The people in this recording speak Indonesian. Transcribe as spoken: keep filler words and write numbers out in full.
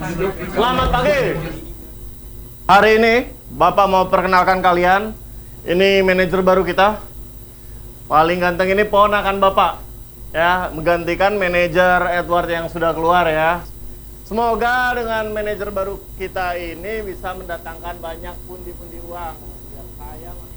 Selamat pagi. Hari ini Bapak mau perkenalkan kalian. Ini manajer baru kita. Paling ganteng ini ponakan Bapak. Ya, menggantikan manajer Edward yang sudah keluar ya. Semoga dengan manajer baru kita ini bisa mendatangkan banyak pundi-pundi uang biar kaya.